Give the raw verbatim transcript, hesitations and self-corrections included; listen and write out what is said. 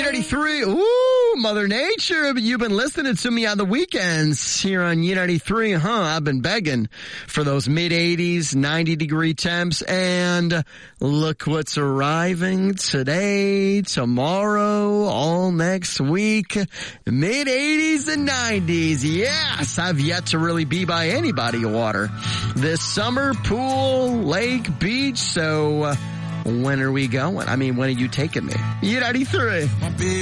ninety-three. Ooh, Mother Nature. You've been listening to me on the weekends here on U ninety-three, huh? I've been begging for those mid eighties, ninety degree temps. And look what's arriving today, tomorrow, all next week. Mid eighties and nineties. Yes, I've yet to really be by any body of water this summer, pool, lake, beach. So uh, when are we going? I mean, when are you taking me? U ninety-three.